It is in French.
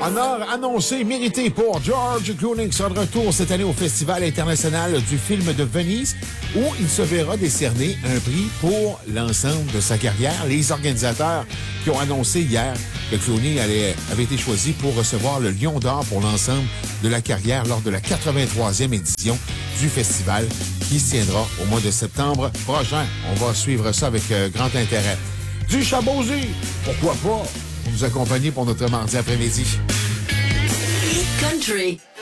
Honneur annoncé, mérité pour George Clooney qui sera de retour cette année au Festival international du film de Venise où il se verra décerner un prix pour l'ensemble de sa carrière. Les organisateurs qui ont annoncé hier que Clooney avait été choisi pour recevoir le Lion d'Or pour l'ensemble de la carrière lors de la 83e édition du festival qui se tiendra au mois de septembre prochain. On va suivre ça avec grand intérêt. Du Chabozy, pourquoi pas, pour nous accompagner pour notre mardi après-midi. Country.